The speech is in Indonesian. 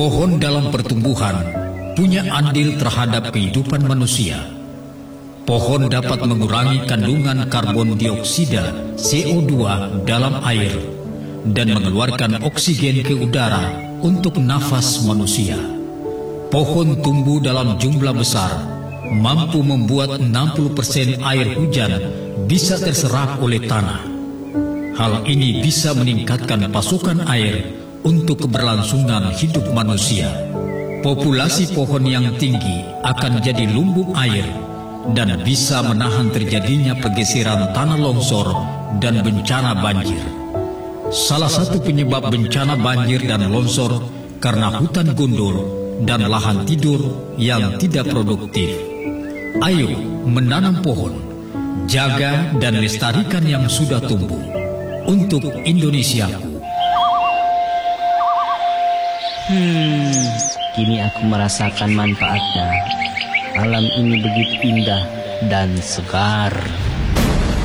Pohon dalam pertumbuhan punya andil terhadap kehidupan manusia. Pohon dapat mengurangi kandungan karbon dioksida CO2 dalam air dan mengeluarkan oksigen ke udara untuk nafas manusia. Pohon tumbuh dalam jumlah besar, mampu membuat 60% air hujan bisa terserap oleh tanah. Hal ini bisa meningkatkan pasokan air untuk keberlangsungan hidup manusia. Populasi pohon yang tinggi akan jadi lumbung air dan bisa menahan terjadinya pergeseran tanah longsor dan bencana banjir. Salah satu penyebab bencana banjir dan longsor karena hutan gundul dan lahan tidur yang tidak produktif. Ayo menanam pohon, jaga dan lestarikan yang sudah tumbuh untuk Indonesiaku. Kini aku merasakan manfaatnya. Alam ini begitu indah dan segar.